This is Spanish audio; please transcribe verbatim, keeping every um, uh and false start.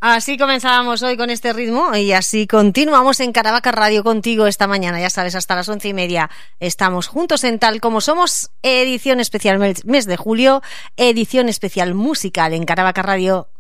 Así comenzábamos hoy con este ritmo y así continuamos en Caravaca Radio contigo esta mañana, ya sabes, hasta las once y media estamos juntos en Tal Como Somos, edición especial mes de julio, edición especial musical en Caravaca Radio.